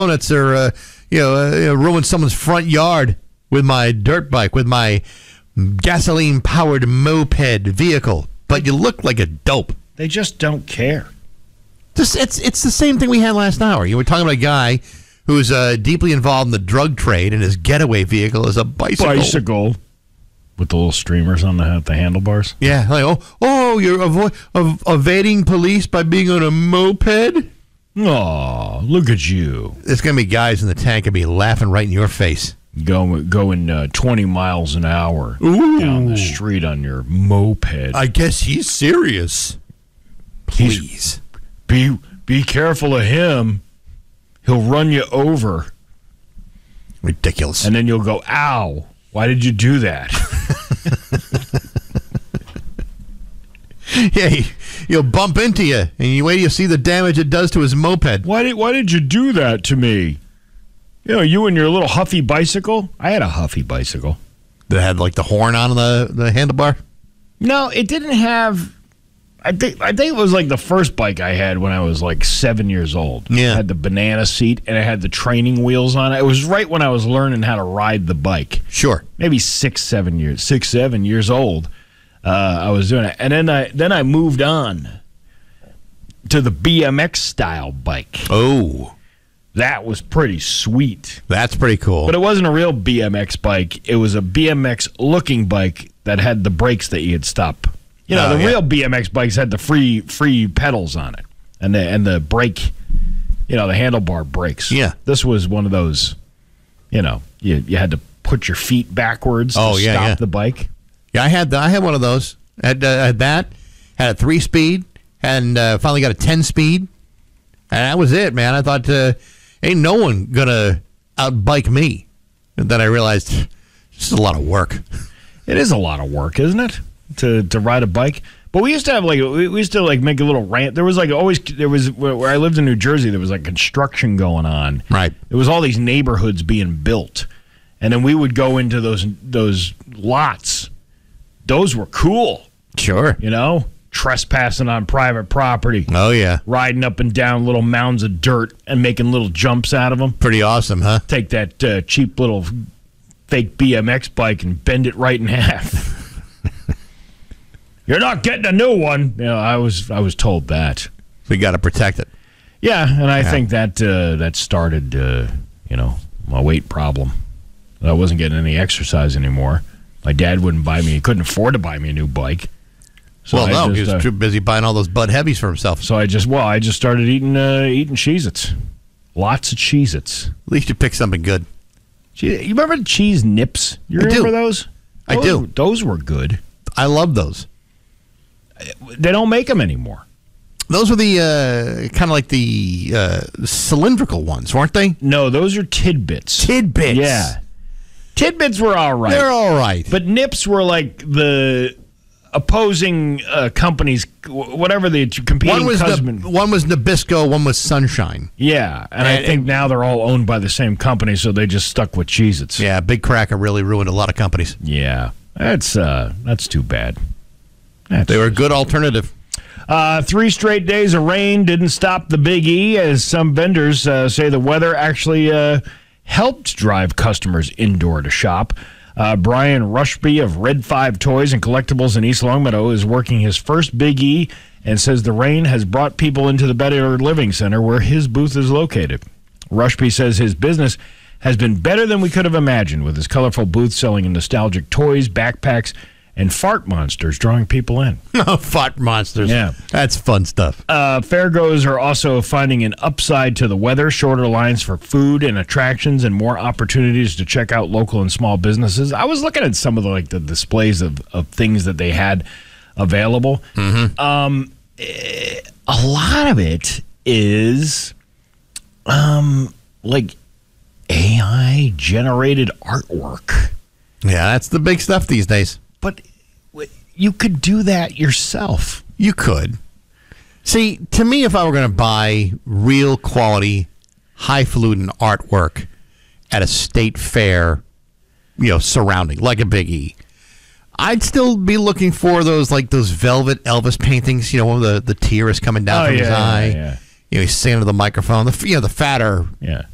donuts or ruin someone's front yard with my dirt bike, with my gasoline-powered moped vehicle. But you look like a dope. They just don't care. It's the same thing we had last hour. You were talking about a guy who's deeply involved in the drug trade, and his getaway vehicle is a bicycle. Bicycle. With the little streamers on the handlebars? Yeah. Like, you're evading police by being on a moped? Oh, look at you. There's going to be guys in the tank and be laughing right in your face. Going 20 miles an hour down the street on your moped. I guess he's serious. Please. Be careful of him. He'll run you over. Ridiculous. And then you'll go, ow, why did you do that? Yeah, he'll bump into you, and you wait till you see the damage it does to his moped. Why did you do that to me? You and your little Huffy bicycle. I had a Huffy bicycle. That had like the horn on the handlebar? No, it didn't have. I think it was like the first bike I had when I was like 7 years old. Yeah. It had the banana seat, and it had the training wheels on it. It was right when I was learning how to ride the bike. Sure. Maybe 7 years old. I was doing it, and then I moved on to the BMX style bike. Oh, that was pretty sweet. That's pretty cool. But it wasn't a real BMX bike. It was a BMX looking bike that had the brakes that you'd stop. Real BMX bikes had the free pedals on it, and the brake, the handlebar brakes. Yeah, this was one of those. You had to put your feet backwards to stop the bike. Yeah, I had one of those. Had that, had a 3-speed, and finally got a 10-speed, and that was it, man. I thought, ain't no one gonna outbike me. And then I realized this is a lot of work. It is a lot of work, isn't it, to ride a bike? But we used to have make a little rant. There was where I lived in New Jersey. There was like construction going on. Right. There was all these neighborhoods being built, and then we would go into those lots. Those were cool. Sure. Trespassing on private property. Oh, yeah. Riding up and down little mounds of dirt and making little jumps out of them. Pretty awesome, huh? Take that cheap little fake BMX bike and bend it right in half. You're not getting a new one. I was told that. We got to protect it. Yeah, and I think that started, my weight problem. I wasn't getting any exercise anymore. My dad wouldn't buy me. He couldn't afford to buy me a new bike. So he was too busy buying all those Bud Heavies for himself. So I just started eating Cheez-Its. Lots of Cheez-Its. At least you picked something good. You remember the cheese nips? You remember those? I do. Those were good. I love those. They don't make them anymore. Those were the kind of like the cylindrical ones, weren't they? No, those are Tidbits. Tidbits. Yeah. Tidbits were all right. They're all right. But Nips were like the opposing companies, whatever the competing husband. One was Nabisco, one was Sunshine. Yeah, and I think now they're all owned by the same company, so they just stuck with Cheez-Its. Yeah, Big Cracker really ruined a lot of companies. Yeah, that's too bad. They were a good alternative. 3 straight days of rain didn't stop the Big E, as some vendors say the weather actually helped drive customers indoor to shop. Brian Rushby of Red 5 Toys and Collectibles in East Longmeadow is working his first Big E and says the rain has brought people into the Better Living Center where his booth is located. Rushby says his business has been better than we could have imagined, with his colorful booth selling nostalgic toys, backpacks, and fart monsters drawing people in. Fart monsters. Yeah. That's fun stuff. Fairgoers are also finding an upside to the weather, shorter lines for food and attractions, and more opportunities to check out local and small businesses. I was looking at some of the displays of things that they had available. Mm-hmm. A lot of it is like AI-generated artwork. Yeah, that's the big stuff these days. But you could do that yourself. You could. See, to me, if I were going to buy real quality, highfalutin artwork at a state fair, surrounding, like a Big E, I'd still be looking for those velvet Elvis paintings, when the tear is coming down from his eye. Yeah. He's singing to the microphone. The fatter